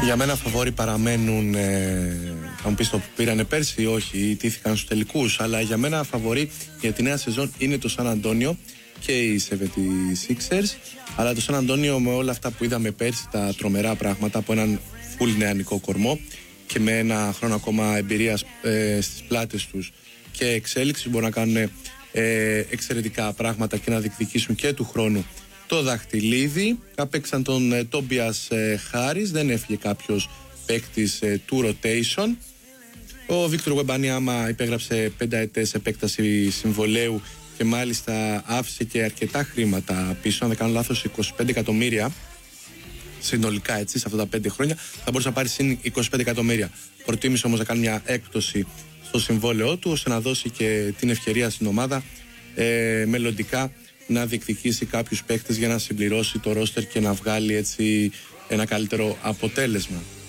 Για μένα φαβόροι παραμένουν, θα μου πεις το πήρανε πέρσι, όχι, τήθηκαν στους τελικούς, αλλά για μένα φαβοροί για τη νέα σεζόν είναι το Σαν Αντώνιο και οι 76ers, αλλά το Σαν Αντώνιο με όλα αυτά που είδαμε πέρσι, τα τρομερά πράγματα από έναν full νεανικό κορμό και με ένα χρόνο ακόμα εμπειρίας στις πλάτες τους και εξέλιξη, μπορούν να κάνουν εξαιρετικά πράγματα και να διεκδικήσουν και του χρόνου το δαχτυλίδι. Απέξαν τον Τόμπιας Χάρις, δεν έφυγε κάποιος παίκτης του rotation. Ο Βίκτορ Γουεμπανιάμα υπέγραψε 5 ετές επέκταση συμβολαίου και μάλιστα άφησε και αρκετά χρήματα πίσω, αν δεν κάνω λάθος 25 εκατομμύρια συνολικά, έτσι, σε αυτά τα 5 χρόνια θα μπορούσε να πάρει συν 25 εκατομμύρια. Προτίμησε όμως να κάνει μια έκπτωση στο συμβόλαιό του, ώστε να δώσει και την ευκαιρία στην ομάδα μελλοντικά να διεκδικήσει κάποιους παίκτες για να συμπληρώσει το ρόστερ και να βγάλει έτσι ένα καλύτερο αποτέλεσμα.